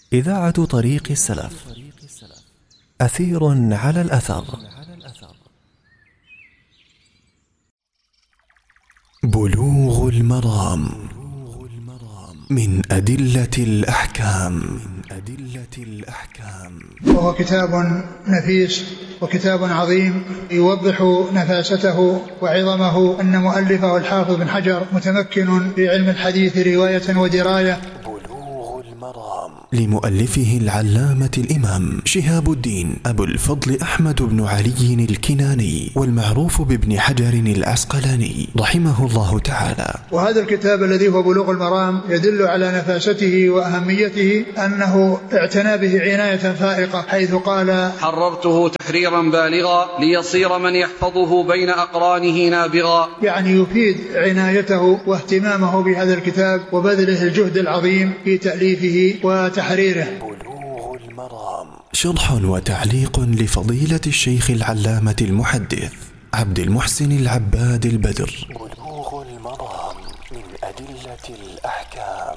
إذاعة طريق السلف. أثير على الأثر. بلوغ المرام من أدلة الأحكام. وهو كتاب نفيس وكتاب عظيم يوضح نفاسته وعظمه. أن مؤلفه الحافظ بن حجر متمكن في علم الحديث رواية ودراية. بلوغ المرام لمؤلفه العلامة الإمام شهاب الدين أبو الفضل أحمد بن علي الكناني، والمعروف بابن حجر العسقلاني رحمه الله تعالى. وهذا الكتاب الذي هو بلوغ المرام يدل على نفاسته وأهميته، أنه اعتنى به عناية فائقة، حيث قال: حررته تحريرا بالغا ليصير من يحفظه بين أقرانه نابغا. يعني يفيد عنايته واهتمامه بهذا الكتاب وبذله الجهد العظيم في تأليفه وتحريره. بلوغ المرام شرح وتعليق لفضيلة الشيخ العلامة المحدث عبد المحسن العباد البدر. بلوغ المرام من أدلة الأحكام.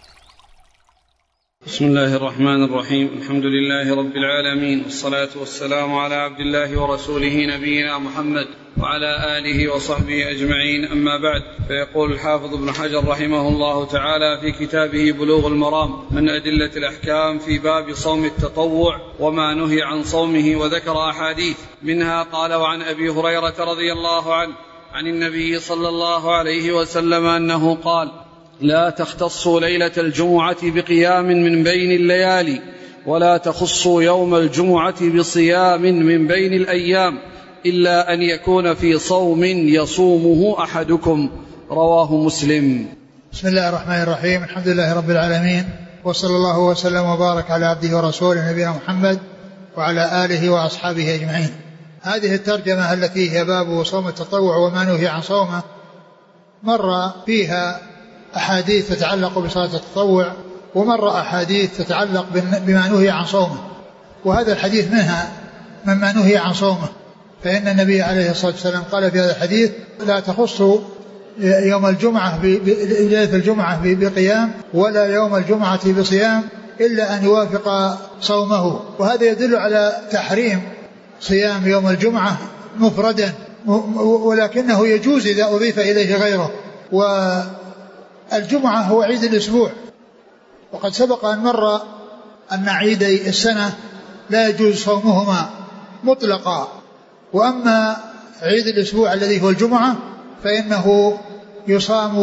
بسم الله الرحمن الرحيم. الحمد لله رب العالمين، والصلاة والسلام على عبد الله ورسوله نبينا محمد وعلى آله وصحبه أجمعين، أما بعد. فيقول الحافظ ابن حجر رحمه الله تعالى في كتابه بلوغ المرام من أدلة الأحكام في باب صوم التطوع وما نهي عن صومه، وذكر أحاديث منها قال: وعن أبي هريرة رضي الله عنه عن النبي صلى الله عليه وسلم أنه قال: لا تختصوا ليلة الجمعة بقيام من بين الليالي، ولا تخصوا يوم الجمعة بصيام من بين الأيام، إلا أن يكون في صوم يصومه أحدكم. رواه مسلم. بسم الله الرحمن الرحيم. الحمد لله رب العالمين، وصلى الله وسلم وبارك على عبده ورسوله نبينا محمد وعلى آله وأصحابه أجمعين. هذه الترجمة التي هي باب صوم التطوع وما نهي عن صومه، مر فيها أحاديث تتعلق بصلاة التطوع، ومر أحاديث تتعلق بما نهي عن صومه، وهذا الحديث منها مما نهي عن صومه. فإن النبي عليه الصلاة والسلام قال في هذا الحديث: لا تخصوا يوم الجمعة ليلة الجمعة بقيام، ولا يوم الجمعة بصيام، إلا أن يوافق صومه. وهذا يدل على تحريم صيام يوم الجمعة مفردا، ولكنه يجوز إذا أضيف إليه غيره. والجمعة هو عيد الأسبوع، وقد سبق أن مر أن عيدي السنة لا يجوز صومهما مطلقا، وأما عيد الأسبوع الذي هو الجمعة فإنه يصام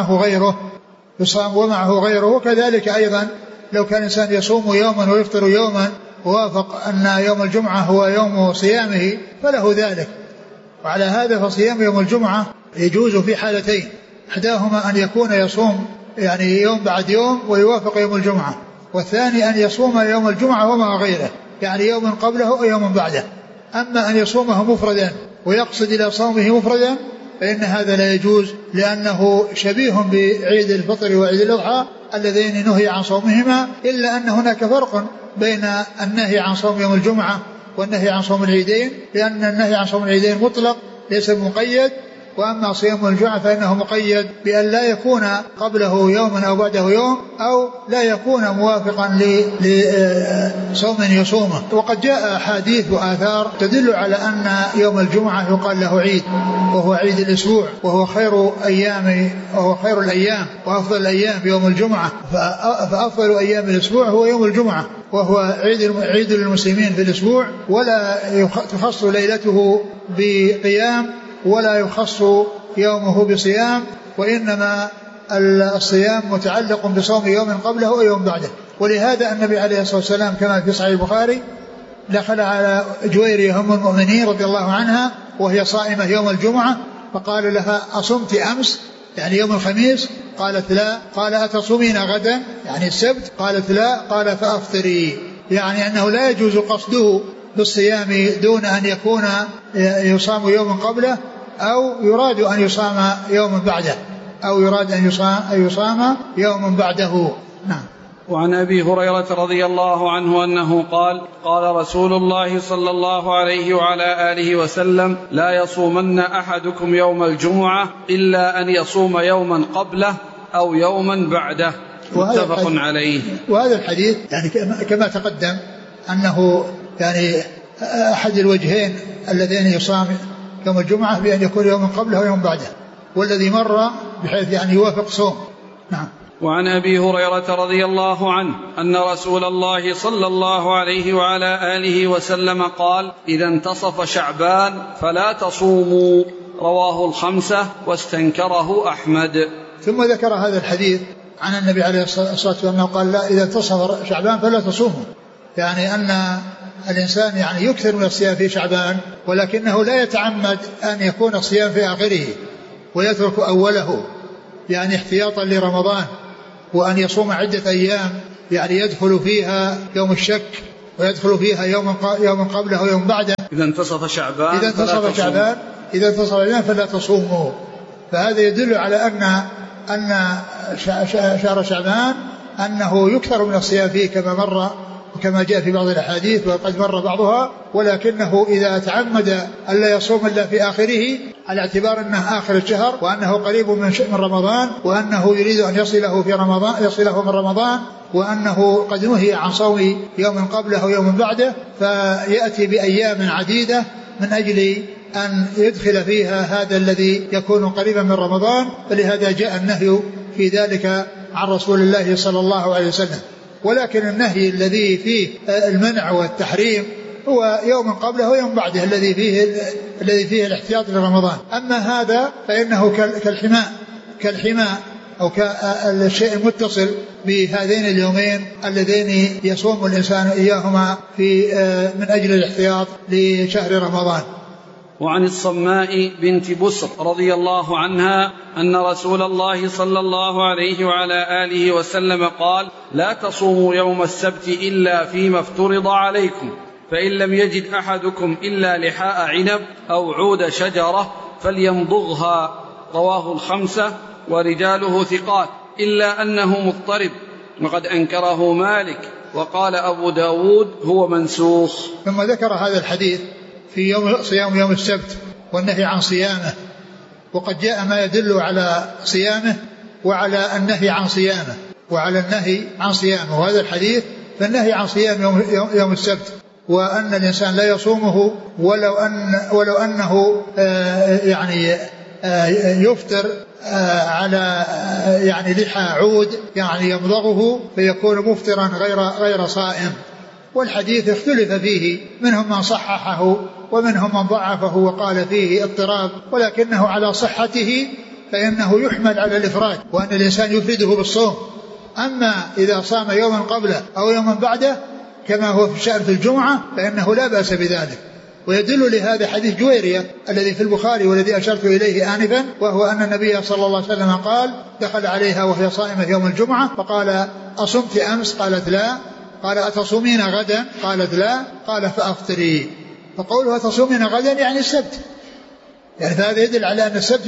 ومعه غيره. وكذلك أيضا لو كان الإنسان يصوم يوما ويفطر يوما، ووافق أن يوم الجمعة هو يوم صيامه فله ذلك. وعلى هذا فصيام يوم الجمعة يجوز في حالتين: إحداهما أن يكون يصوم يعني يوم بعد يوم ويوافق يوم الجمعة، والثاني أن يصوم يوم الجمعة ومع غيره، يعني يوم قبله ويوم بعده. أما أن يصومه مفردا ويقصد إلى صومه مفردا فإن هذا لا يجوز، لأنه شبيه بعيد الفطر وعيد الأضحى اللذين نهي عن صومهما، إلا أن هناك فرق بين النهي عن صوم يوم الجمعة والنهي عن صوم العيدين، لأن النهي عن صوم العيدين مطلق ليس مقيد، وأما صيام الجمعة فإنه مقيد بأن لا يكون قبله يوم أو بعده يوم، أو لا يكون موافقا لصوم يصومه. وقد جاء أحاديث وآثار تدل على أن يوم الجمعة يقال له عيد، وهو عيد الأسبوع، وهو خير الأيام وأفضل الأيام يوم الجمعة، فأفضل أيام الأسبوع هو يوم الجمعة، وهو عيد للمسلمين في الأسبوع، ولا تخص ليلته بقيام ولا يخص يومه بصيام، وإنما الصيام متعلق بصوم يوم قبله ويوم بعده. ولهذا النبي عليه الصلاة والسلام كما في صحيح البخاري دخل على جويرية أم المؤمنين رضي الله عنها وهي صائمة يوم الجمعة، فقال لها: أصمت أمس؟ يعني يوم الخميس؟ قالت: لا. قال: أتصومين غدا؟ يعني السبت؟ قالت: لا. قال: فأفطري. يعني أنه لا يجوز قصده بالصيام دون أن يكون يصام يوم قبله، أو يراد أن يصام يوم بعده، أو يراد أن يصام يوم بعده. نعم. وعن أبي هريرة رضي الله عنه أنه قال: قال رسول الله صلى الله عليه وعلى آله وسلم: لا يصومن أحدكم يوم الجمعة إلا أن يصوم يوما قبله أو يوما بعده. متفق عليه. وهذا الحديث يعني كما تقدم أنه يعني أحد الوجهين اللذين يصام يوم الجمعة بأن يكون يوم قبله ويوم بعده، والذي مر بحيث يعني يوافق صوم. نعم. وعن أبي هريرة رضي الله عنه أن رسول الله صلى الله عليه وعلى آله وسلم قال: إذا انتصف شعبان فلا تصوموا، رواه الخمسة واستنكره أحمد. ثم ذكر هذا الحديث عن النبي عليه الصلاة والسلام قال: لا، إذا انتصف شعبان فلا تصوموا، يعني أن الإنسان يعني يكثر من الصيام في شعبان، ولكنه لا يتعمد أن يكون الصيام في آخره ويترك أوله، يعني احتياطا لرمضان، وأن يصوم عدة أيام يعني يدخل فيها يوم الشك ويدخل فيها يوم قبله ويوم بعده. إذا انتصف شعبان فلا تصوموا. فهذا يدل على أن شهر شعبان أنه يكثر من الصيام فيه كما مر وكما جاء في بعض الأحاديث وقد مر بعضها، ولكنه إذا تعمد ألا يصوم إلا في آخره على اعتبار أنه آخر الشهر وأنه قريب من رمضان وأنه يريد أن يصله من رمضان وأنه قد نهي عن صوم يوم قبله ويوم بعده، فيأتي بأيام عديدة من أجل أن يدخل فيها هذا الذي يكون قريبا من رمضان، فلهذا جاء النهي في ذلك عن رسول الله صلى الله عليه وسلم. ولكن النهي الذي فيه المنع والتحريم هو يوم قبله ويوم بعده الذي فيه الاحتياط لرمضان. أما هذا فإنه كالحماء أو كالشيء المتصل بهذين اليومين اللذين يصوم الإنسان إياهما من أجل الاحتياط لشهر رمضان. وعن الصماء بنت بسر رضي الله عنها أن رسول الله صلى الله عليه وعلى آله وسلم قال: لا تصوموا يوم السبت إلا فيما افترض عليكم، فإن لم يجد أحدكم إلا لحاء عنب أو عود شجرة فليمضغها، رواه الخمسة ورجاله ثقات، إلا أنه مضطرب، وقد أنكره مالك، وقال أبو داود هو منسوخ. ثم ذكر هذا الحديث في صيام يوم السبت والنهي عن صيامه، وقد جاء ما يدل على صيامه وعلى النهي عن صيامه وهذا الحديث فالنهي عن صيام يوم السبت، وأن الإنسان لا يصومه ولو أنه يعني يفطر على يعني لحى عود يعني يمضغه فيكون مفطرا غير صائم. والحديث اختلف فيه، منهم من صححه ومنهم من ضعفه وقال فيه اضطراب، ولكنه على صحته فإنه يحمل على الإفراد وأن الإنسان يفرده بالصوم. أما إذا صام يوما قبله أو يوما بعده كما هو في شأن في الجمعة فإنه لا بأس بذلك. ويدل لهذا حديث جويرية الذي في البخاري والذي أشرت إليه آنفا، وهو أن النبي صلى الله عليه وسلم قال: دخل عليها وهي صائمة يوم الجمعة فقال: أصمت أمس؟ قالت لا. قال: أتصومين غدا؟ قالت لا. قال: فأفطري. فقوله أتصومين غدا يعني السبت، يعني فهذا يدل على أن السبت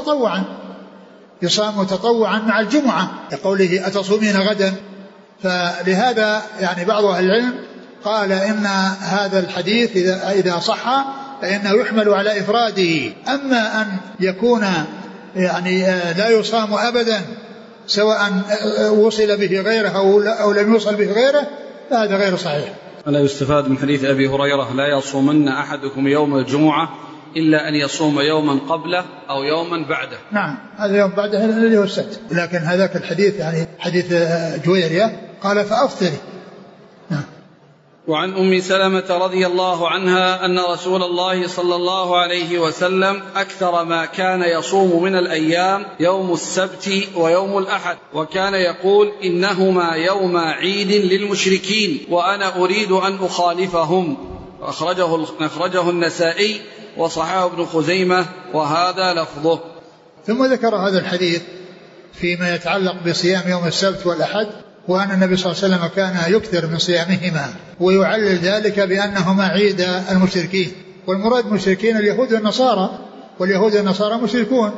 يصام متطوعا مع الجمعة لقوله أتصومين غدا. فلهذا يعني بعض أهل العلم قال إن هذا الحديث إذا صح فإنه يحمل على إفراده. أما أن يكون يعني لا يصام أبدا سواء وصل به غيره أو لم يوصل به غيره فهذا غير صحيح. ألا يستفاد من حديث أبي هريرة: لا يصومن أحدكم يوم الجمعة إلا أن يصوم يوما قبله أو يوما بعده. نعم، هذا يوم بعده الذي هو السبت، لكن هذاك الحديث يعني حديث جويرية قال: فأفطري. نعم. وعن أم سلمة رضي الله عنها أن رسول الله صلى الله عليه وسلم أكثر ما كان يصوم من الأيام يوم السبت ويوم الأحد، وكان يقول: إنهما يوم عيد للمشركين وأنا أريد أن أخالفهم. أخرجه النسائي وصححه ابن خزيمة وهذا لفظه. ثم ذكر هذا الحديث فيما يتعلق بصيام يوم السبت والأحد، وأن النبي صلى الله عليه وسلم كان يكثر من صيامهما ويعلل ذلك بأنهما عيد المشركين، والمراد المشركين اليهود والنصارى، واليهود والنصارى مشركون،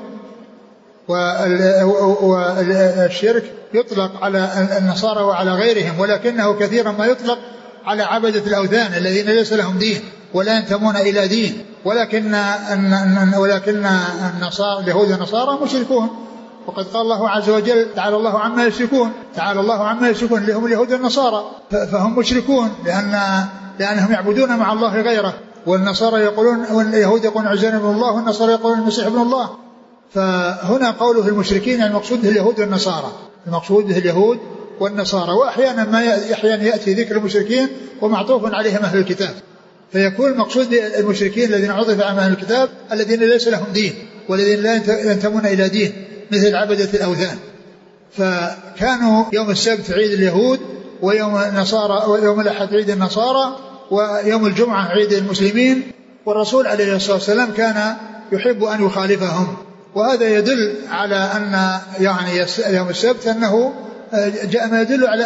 والشرك يطلق على النصارى وعلى غيرهم، ولكنه كثيرا ما يطلق على عبدة الأوثان الذين ليس لهم دين ولا ينتمون إلى دين، ولكن النصارى اليهود والنصارى مشركون، وقد قال الله عز وجل تعالى الله عما يشركون اللي هم اليهود والنصارى، فهم مشركون لأنهم يعبدون مع الله غيره، والنصارى يقولون، واليهود يقولون عزير ابن الله، والنصارى يقولون المسيح ابن الله. فهنا قوله المشركين يعني المقصود به اليهود والنصارى، وأحيانا يأتي ذكر المشركين ومعطوف عليهم أهل الكتاب، فيكون المقصود بالمشركين الذين عطف عليهم أهل الكتاب الذين ليس لهم دين والذين لا ينتمون إلى دين مثل عبدة الأوثان. فكانوا يوم السبت عيد اليهود، ويوم الأحد عيد النصارى، ويوم الجمعة عيد المسلمين، والرسول عليه الصلاة والسلام كان يحب أن يخالفهم. وهذا يدل على أن يعني يوم السبت أنه جاء ما يدل على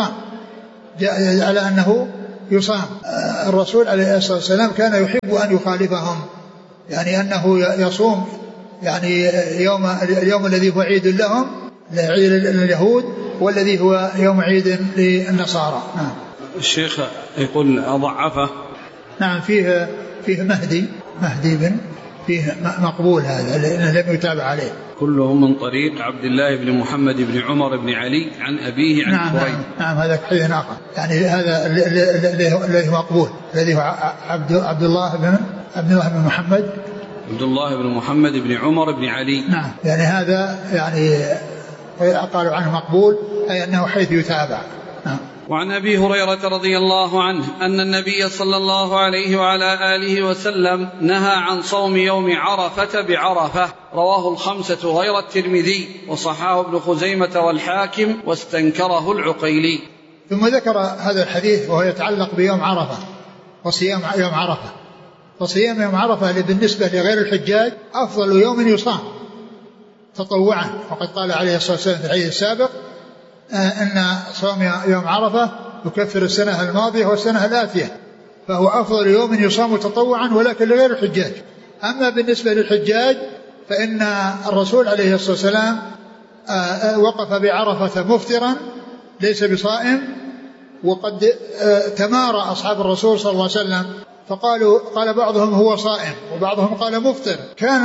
أنه يصام. الرسول عليه الصلاة والسلام كان يحب أن يخالفهم، يعني أنه يصوم يعني اليوم الذي هو عيد لهم، عيد اليهود، والذي هو يوم عيد للنصارى. نعم. الشيخ يقول أضعفه. نعم، فيه مهدي بن، فيه مقبول هذا لأنه لم يتابع عليه. كلهم من طريق عبد الله بن محمد بن عمر بن علي عن أبيه عن كريب. نعم هذا حديث آخر، يعني هذا الذي هو مقبول، الذي هو عبد الله بن محمد بن عمر بن علي. نعم، يعني هذا يعني قالوا عنه مقبول، أي أنه حيث يتابع. نعم. وعن أبي هريرة رضي الله عنه أن النبي صلى الله عليه وعلى آله وسلم نهى عن صوم يوم عرفة بعرفة، رواه الخمسة غير الترمذي، وصححه ابن خزيمة والحاكم، واستنكره العقيلي. ثم ذكر هذا الحديث وهو يتعلق بيوم عرفة وصيام يوم عرفة. فصيام يوم عرفة بالنسبة لغير الحجاج أفضل يوم يصام تطوعا، وقد قال عليه الصلاة والسلام في الحديث السابق أن صوم يوم عرفة يكفر السنة الماضية والسنة الآتية، فهو أفضل يوم يصام تطوعا ولكن لغير الحجاج. أما بالنسبة للحجاج فإن الرسول عليه الصلاة والسلام وقف بعرفة مفطرا ليس بصائم، وقد تمارى أصحاب الرسول صلى الله عليه وسلم، قال بعضهم هو صائم وبعضهم قال مفطر.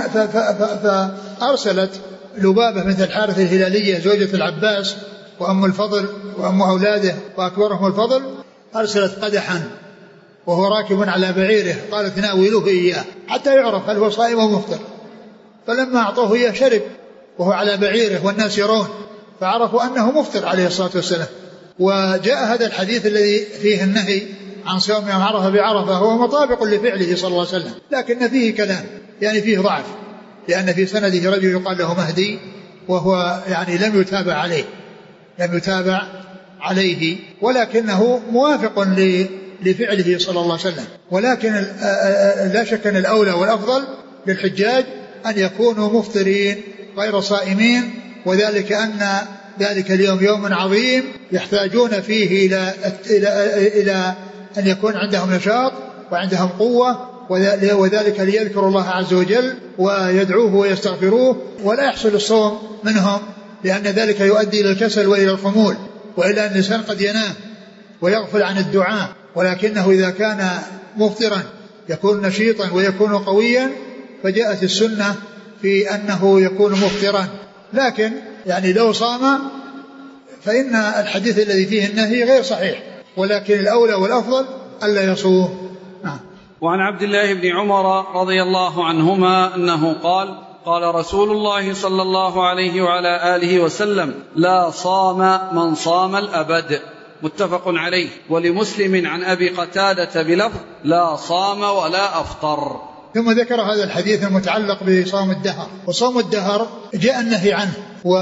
فأرسلت لبابة مثل الحارث الهلالية زوجة العباس وأم الفضل وأم أولاده وأكبرهم الفضل، أرسلت قدحا وهو راكب على بعيره، قالت ناولوه إياه حتى يعرف هل هو صائم أو مفطر. فلما أعطوه إياه شرب وهو على بعيره والناس يرون، فعرفوا أنه مفطر عليه الصلاة والسلام. وجاء هذا الحديث الذي فيه النهي عن صوم يوم عرفة بعرفة هو مطابق لفعله صلى الله عليه وسلم، لكن فيه كلام، يعني فيه ضعف، لأن في سنده رجل يقال له مهدي، وهو يعني لم يتابع عليه، ولكنه موافق لفعله صلى الله عليه وسلم. ولكن لا شك أن الأولى والأفضل للحجاج أن يكونوا مفطرين غير صائمين، وذلك أن ذلك اليوم يوم عظيم يحتاجون فيه إلى أن يكون عندهم نشاط وعندهم قوة، وذلك ليذكروا الله عز وجل ويدعوه ويستغفروه، ولا يحصل الصوم منهم، لأن ذلك يؤدي إلى الكسل وإلى الخمول، وإلى أن الإنسان قد ينام ويغفل عن الدعاء. ولكنه إذا كان مفطرا يكون نشيطا ويكون قويا، فجاءت السنة في أنه يكون مفطرا. لكن يعني لو صام فإن الحديث الذي فيه النهي غير صحيح، ولكن الأولى والأفضل ألا يصوم. وعن عبد الله بن عمر رضي الله عنهما أنه قال رسول الله صلى الله عليه وعلى آله وسلم: لا صام من صام الأبد، متفق عليه. ولمسلم عن أبي قتادة بلفظ: لا صام ولا أفطر. ثم ذكر هذا الحديث المتعلق بصوم الدهر. وصوم الدهر جاء النهي عنه،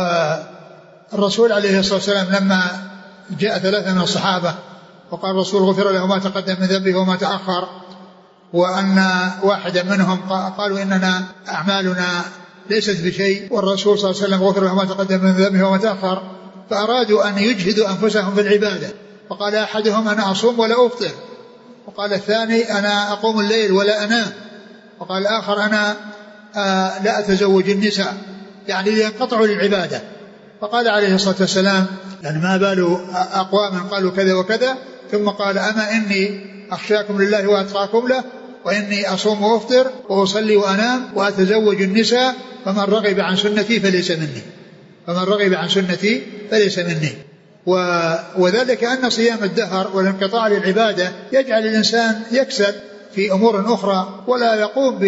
والرسول عليه الصلاة والسلام لما جاء 3 من الصحابة وقال الرسول: غفر له ما تقدم من ذنبه وما تأخر، وأن واحدا منهم قالوا إننا أعمالنا ليست بشيء، والرسول صلى الله عليه وسلم غفر له ما تقدم من ذنبه وما تأخر، فأرادوا أن يجهدوا أنفسهم في العبادة، فقال أحدهم: أنا أصوم ولا أفطر، وقال الثاني: أنا أقوم الليل ولا أنام، وقال الآخر: أنا لا أتزوج النساء، يعني لينقطعوا للعبادة. فقال عليه الصلاة والسلام: يعني ما بال أقواما قالوا كذا وكذا، ثم قال: أما إني أخشاكم لله وأتقاكم له، وإني أصوم وأفطر وأصلي وأنام وأتزوج النساء، فمن رغب عن سنتي فليس مني. فمن رغب عن سنتي فليس مني. وذلك أن صيام الدهر والانقطاع للعبادة يجعل الإنسان يكسل في أمور أخرى ولا يقوم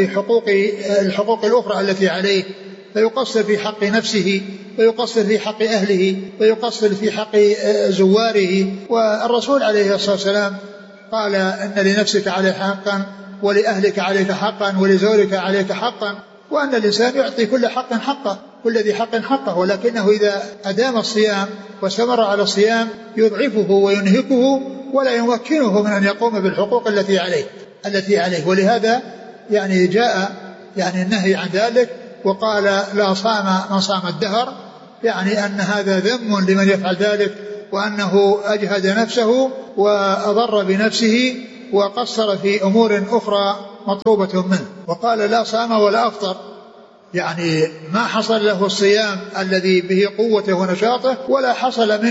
الحقوق الأخرى التي عليه، فيقصر في حق نفسه ويقصر في حق أهله ويقصر في حق زواره. والرسول عليه الصلاة والسلام قال أن لنفسك عليك حقا ولأهلك عليك حقا ولزوجك عليك حقا، وأن الإنسان يعطي كل حق حقه، كل ذي حق حقه، ولكنه إذا أدام الصيام واستمر على الصيام يضعفه وينهكه ولا يمكنه من أن يقوم بالحقوق التي عليه. ولهذا يعني جاء يعني النهي عن ذلك، وقال لا صام من صام الدهر، يعني أن هذا ذم لمن يفعل ذلك، وأنه أجهد نفسه وأضر بنفسه وقصر في أمور أخرى مطلوبة منه. وقال لا صام ولا أفطر، يعني ما حصل له الصيام الذي به قوته ونشاطه، ولا حصل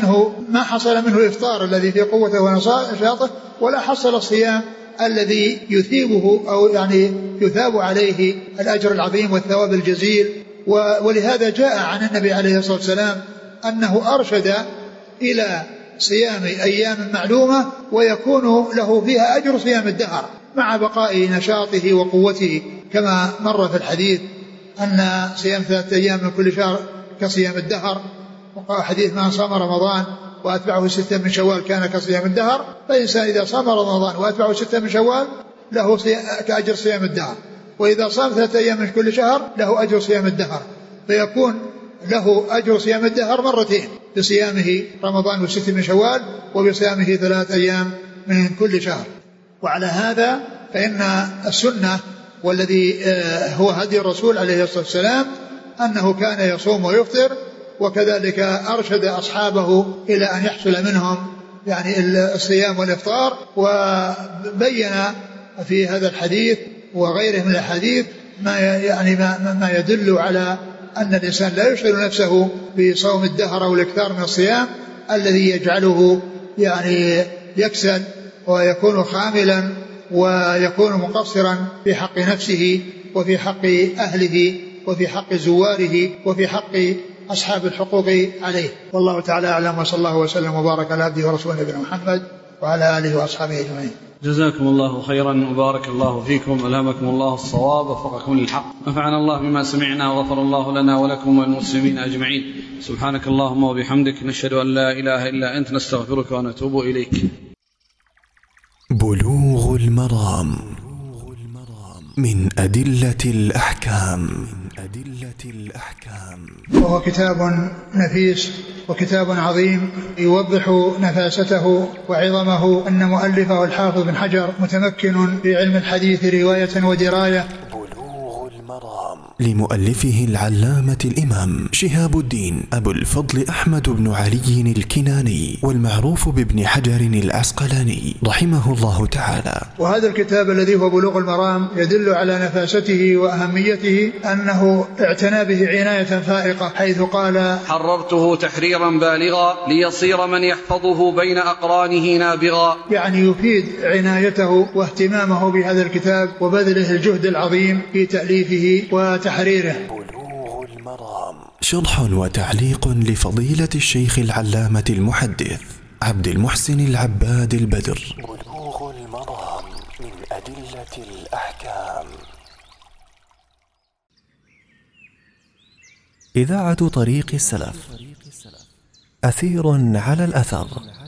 منه إفطار الذي فيه قوته ونشاطه، ولا حصل الصيام الذي يثيبه أو يعني يثاب عليه الأجر العظيم والثواب الجزيل. ولهذا جاء عن النبي عليه الصلاة والسلام أنه أرشد إلى صيام أيام معلومة ويكون له فيها أجر صيام الدهر مع بقاء نشاطه وقوته، كما مر في الحديث أن صيام 3 أيام من كل شهر كصيام الدهر. وقال حديث من صام رمضان وأتبعه 6 من شوال كان كصيام الدهر، فالإنسان إذا صام رمضان وأتبعه 6 من شوال له كأجر صيام الدهر، وإذا صام 3 أيام من كل شهر له أجر صيام الدهر، فيكون له أجر صيام الدهر مرتين، بصيامه رمضان و6 من شوال وبصيامه 3 أيام من كل شهر. وعلى هذا فإن السنة والذي هو هدي الرسول عليه الصلاة والسلام أنه كان يصوم ويفطر، وكذلك أرشد أصحابه إلى أن يحصل منهم يعني الصيام والإفطار. وبين في هذا الحديث وغيره من الحديث ما يدل على أن الإنسان لا يشغل نفسه بصوم الدهر أو الإكثار من الصيام الذي يجعله يعني يكسل ويكون خاملا ويكون مقصرا في حق نفسه وفي حق أهله وفي حق زواره وفي حق أصحاب الحقوق عليه. والله تعالى أعلم، وصلى الله وسلم وبارك على عبده ورسوله نبينا محمد وعلى آله وأصحابه أجمعين. جزاكم الله خيرا وبارك الله فيكم، ألهمكم الله الصواب ووفقكم للحق، نفعنا الله بما سمعنا وغفر الله لنا ولكم والمسلمين أجمعين. سبحانك اللهم وبحمدك، نشهد أن لا إله إلا أنت، نستغفرك ونتوب إليك. بلوغ المرام من أدلة الأحكام. وهو كتاب نفيس وكتاب عظيم يوضح نفاسته وعظمه، أن مؤلفه الحافظ بن حجر متمكن في علم الحديث رواية ودراية. لمؤلفه العلامة الإمام شهاب الدين أبو الفضل أحمد بن علي الكناني، والمعروف بابن حجر العسقلاني رحمه الله تعالى. وهذا الكتاب الذي هو بلوغ المرام يدل على نفاسته وأهميته، أنه اعتنى به عناية فائقة، حيث قال: حررته تحريرا بالغا ليصير من يحفظه بين أقرانه نابغا. يعني يفيد عنايته واهتمامه بهذا الكتاب وبذله الجهد العظيم في تأليفه وتحريره. بلوغ المرام شرح وتعليق لفضيلة الشيخ العلامة المحدث عبد المحسن العباد البدر. بلوغ المرام من أدلة الأحكام. إذاعة طريق السلف، أثير على الأثر.